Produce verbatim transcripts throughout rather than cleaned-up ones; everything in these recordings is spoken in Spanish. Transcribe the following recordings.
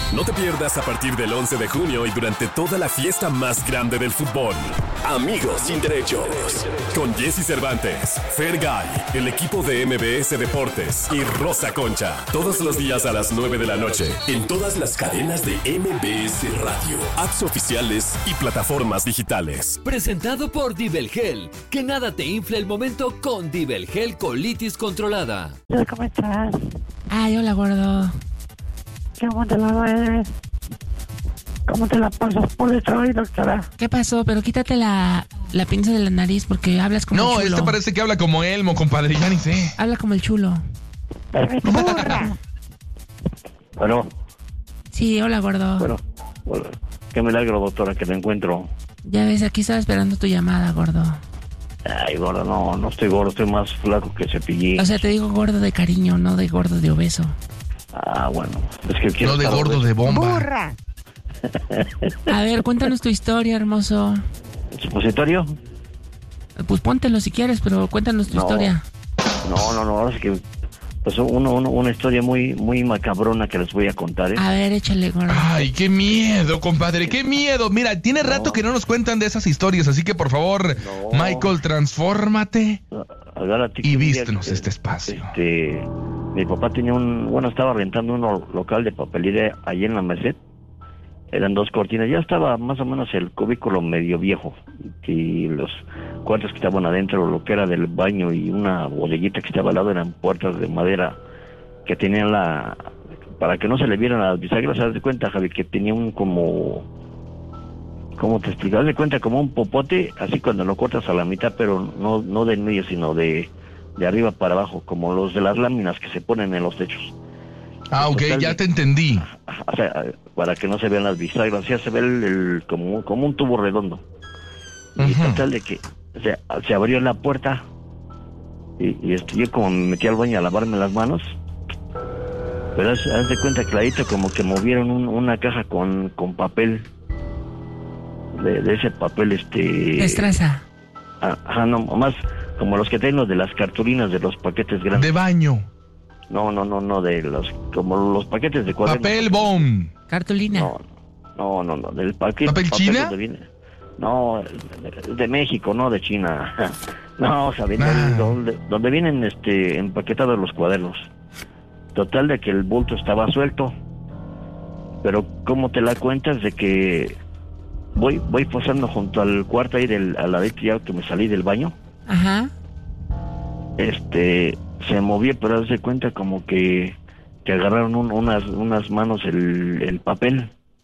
No te pierdas a partir del once de junio y durante toda la fiesta más grande del fútbol. Amigos sin derechos. Con Jesse Cervantes, Fergay, el equipo de M B S Deportes y Rosa Concha. Todos los días a las nueve de la noche. En todas las cadenas de M B S Radio, apps oficiales y plataformas digitales. Presentado por Dibelgel. Que nada te infle el momento con Dibelgel Colitis Controlada. ¿Cómo estás? Ay, hola, gordo. ¿Cómo te la ves? ¿Cómo te la pasas por Detroit, doctora? ¿Qué pasó? Pero quítate la, la pinza de la nariz porque hablas como no, el chulo. este parece que habla como Elmo, compadre, ya ni sé. Habla como el chulo. ¡Burra! Bueno. Sí, hola, gordo. Bueno, bueno, qué milagro, doctora, que te encuentro. Ya ves, aquí estaba esperando tu llamada, gordo. Ay, gordo, no, no estoy gordo, estoy más flaco que Cepillín. O sea, te digo gordo de cariño, no de gordo de obeso. Ah, bueno, es que quiero no de estar gordo obeso. de bomba. ¡Burra! A ver, cuéntanos tu historia, hermoso. ¿Supositorio? Pues póntelo si quieres, pero cuéntanos tu No. historia. No, no, no, ahora sí que pues uno, uno, una historia muy, muy macabrona que les voy a contar, ¿eh? A ver, échale, gordo. Ay, qué miedo, compadre, qué miedo. Mira, tiene rato No. que no nos cuentan de esas historias, así que por favor, No. Michael, transfórmate Agárrate y que un día vístenos que, este espacio. Este, mi papá tenía un, bueno, estaba rentando un local de papelería allí en la Merced. Eran dos cortinas, ya estaba más o menos el cubículo medio viejo y los cuartos que estaban adentro, lo que era del baño y una bodeguita que estaba al lado eran puertas de madera que tenían la, para que no se le vieran las bisagras. ¿Sabes de cuenta, Javi? Que tenía un como, ¿cómo te explicas? De cuenta como un popote, así cuando lo cortas a la mitad, pero no, no del medio, sino de, de arriba para abajo, como los de las láminas que se ponen en los techos. Ah, ok, Total ya de- te entendí. O sea, para que no se vean las bisagras, ya se ve el, el- como, como un tubo redondo. Y Ujú. total de que, o sea, se abrió la puerta y, y este, yo como me metí al baño a lavarme las manos, pero haz, haz de cuenta clarito como que movieron un- una caja con, con papel, de, de ese papel, este... Destraza. ah, Ajá, no, más como los que traen los de las cartulinas de los paquetes grandes. De baño. No, no, no, no, de los, como los paquetes de cuadernos. Papel bomb. Cartulina. No, no, no, no, del paquete. ¿Papel China? donde viene- No, de, de México, no de China. No, ¿saben? Ah. Donde, donde vienen este empaquetados los cuadernos. Total de que el bulto estaba suelto. Pero ¿cómo te la cuentas de que voy voy pasando junto al cuarto ahí del al ladito ya que me salí del baño? Ajá. Este se movía, pero haz de cuenta como que que agarraron un- unas unas manos el, el papel.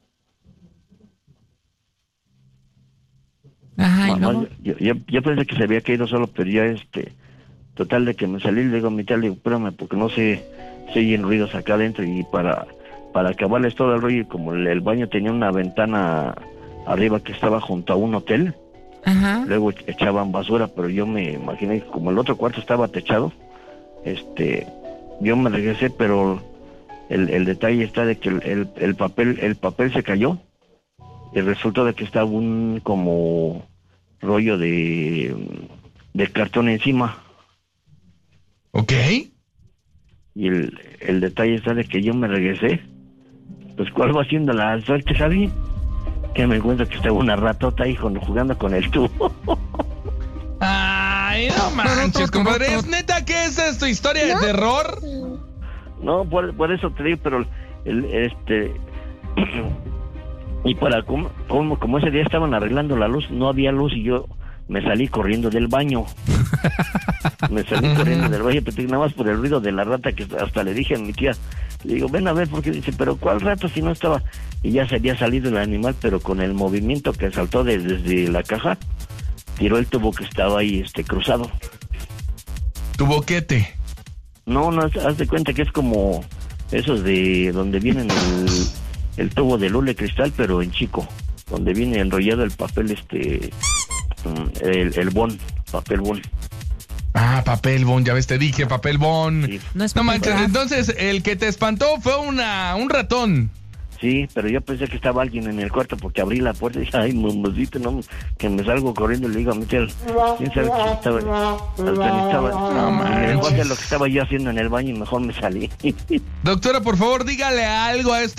Ajá, y Mamá, luego. yo, yo, yo pensé que se había caído solo, pero ya este, total de que me salí, le digo a mi tía, le digo, espérame, porque no sé, se oyen ruidos acá adentro y para, para acabarles todo el rollo, y como el, el baño tenía una ventana arriba que estaba junto a un hotel, Ajá. luego echaban basura, pero yo me imaginé que como el otro cuarto estaba techado, este, yo me regresé, pero el, el detalle está de que el, el, el papel, el papel se cayó. Y resultó de que estaba un como rollo de, de cartón encima. Ok. Y el, el detalle está de que yo me regresé. Pues cuál va haciendo la suerte, Javi, que me encuentro que estaba una ratota ahí con- jugando con el tubo. Ay, no manches, compadre. ¿Es neta que esa es tu historia de terror? No, por, por eso te digo, pero el, este... y para como, como, como ese día estaban arreglando la luz, no había luz y yo me salí corriendo del baño. Me salí corriendo del baño, pero nada más por el ruido de la rata, que hasta le dije a mi tía, le digo, ven a ver, porque dice, pero ¿cuál rata si no estaba? Y ya se había salido el animal, pero con el movimiento que saltó de- desde la caja, tiró el tubo que estaba ahí este cruzado. Tu boquete. No, no, haz haz de cuenta que es como esos de donde vienen el, el tubo de luz de cristal, pero en chico, donde viene enrollado el papel, este, mm, el, el bon, papel bon. Ah, papel bon, ya ves, te dije, papel bon. Sí. No es No papel manches, craft. entonces el que te espantó fue una un ratón. Sí, pero yo pensé que estaba alguien en el cuarto porque abrí la puerta y dije, ay, mamacita, no, que me salgo corriendo y le digo a mi tía, ¿quién sabe qué estaba? Hasta ni estaba, No manches. en base a lo que estaba yo haciendo en el baño y mejor me salí. Doctora, por favor, dígale algo a este